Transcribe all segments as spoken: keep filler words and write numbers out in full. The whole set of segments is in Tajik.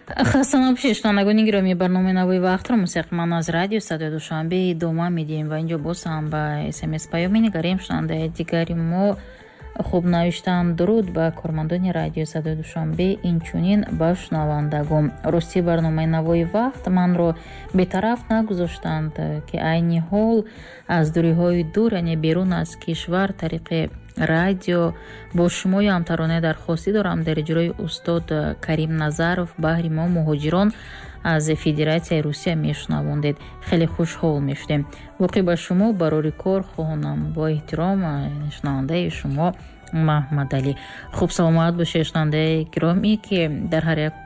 хастана бошед шунавандагони гиромӣ, барномаи навои вақтро мусиқиман аз радио Садои Душанбе идома медиҳем ва инҷо боз ҳам ба смс паём нигарем. шунавандаи дигари мо хуб навиштаанд: дуруд ба кормандони радио Садои Душанбе, инчунин ба шунавандагон. рости барномаи навои вақт манро бетараф нагузоштанд ки айни ҳол аз дуриҳои дур, яъне берун аз кишвар тариқи радио бо шумои ҳамтароне дархостӣ дорам дар иҷрои устод Карим Назаров баҳри мо муҳоҷирон аз Федератсияи Русия мешунавондед. хеле хушҳол мешудем. воқеъ ба шумо барори кор хоҳонам. бо эҳтиром, шунавандаи шумо Маҳмадалӣ. хуб, саломат бошед шунавандаи гиромӣ ки дар ҳар як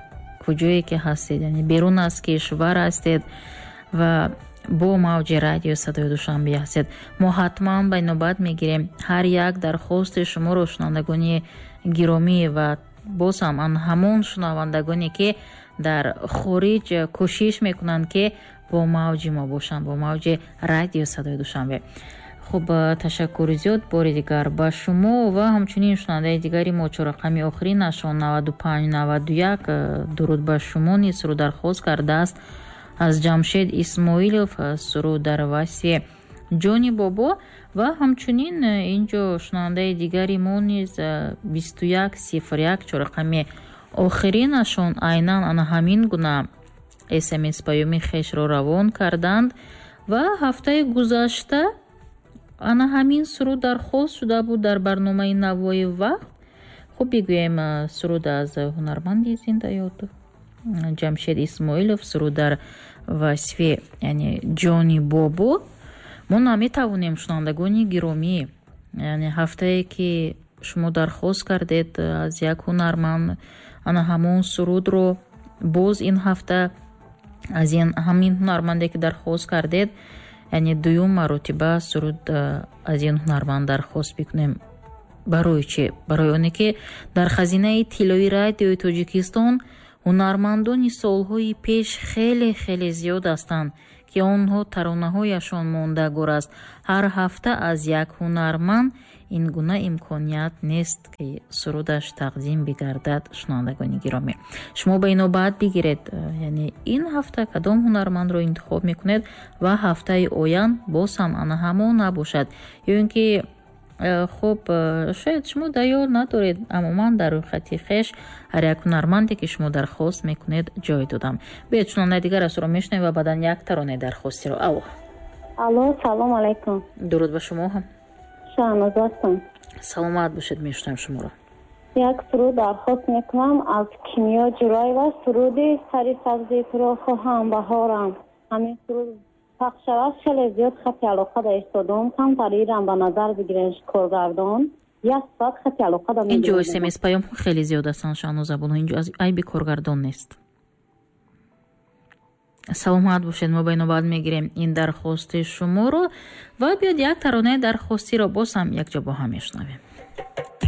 куҷое ки ҳастед, яъне берун аз кишвар ҳастед ва бо мавҷи радио Садои Душанбе ҳастед. мо ҳатман ба инобат мегирем ҳар як дархости шуморо, шунавандагони гиромӣ ва боз ҳам ан ҳамон шунавандагоне ки дар хориҷ кӯшиш мекунанд ки бо мавҷи мо бошанд, бо мавҷи радио Садои Душанбе. хуб, ташаккури зиёд бори дигар ба шумо ва ҳамчунин шунавандаи дигари мо. чорақами охирин нашон наваду панҷ наваду як дуруд ба шумо низ суруд дархост кардааст аз Ҷамшед Исмоилов. суруд дар васфи ҷони бобо ва ҳамчунин инҷо шунавандаи дигари мо низ бисту як сифр як чорақами охиринашон айнан ана ҳамин гуна смс паёми хешро равон карданд ва ҳафтаи гузашта ана ҳамин суруд дархост шуда буд дар барномаи навои вақт. хуб, бигӯем суруд аз ҳунарманди зиндаёд Ҷамшед Исмоилов, суруд дар васфи яъне ҷони бобо. мо наметавонем шунавандагони гиромӣ, яъне ҳафтае ки шумо дархост кардед аз як ҳунарманд ана ҳамон сурудро боз ин ҳафта аз ин ҳамин ҳунарманде ки дархост кардед, яъне дуюм маротиба суруд аз ин ҳунарманд дархост бикунем. барои чӣ? барои оне ки дар хазинаи тиллои радиои Тоҷикистон ҳунармандони солҳои пеш хеле хеле зиёд ҳастанд ки онҳо таронаҳояшон мондагор аст. ҳар ҳафта аз як ҳунарманд ин гуна имконият нест ки сурудаш тақдим бигардад. шунавандагони гиромӣ, шумо ба инобат бигиред, яъне ин ҳафта кадом ҳунармандро интихоб мекунед ва ҳафтаи оянд боз ҳам ана ҳамон набошад, ё ин ки хуб шояд шумо дайёр надоред, амуман дар рӯйхати хеш ҳар як ҳунарманде ки шумо дархост мекунед ҷой додам. биёед шунавандаи дигар асро мешунавем ва баъдан як таронаи дархостиро. алло алло салом алайкум. дуруд ба шумо ҳам. шаҳноз ҳастам. саломат бошед, мешунавем шуморо. як суруд дархост мекунам аз Кимиё Ҷуроева. суруди сари сабзи туро хоҳам баҳорам. ҳамин суруд пахш шавад. хеле зиёд хати алоқа да истодам. кам тариирам ба назар бигирен коргардон. як соат хати алоқа да мегирем. инҷо смс паём хеле зиёд ҳастанд шаҳноз забонҳо. инҷо аз айби коргардон нест. саломат бошед, мо ба инобат мегирем ин дархости шуморо ва биёд як таронаи дархостиро боз ҳам якҷо бо ҳам мешунавем.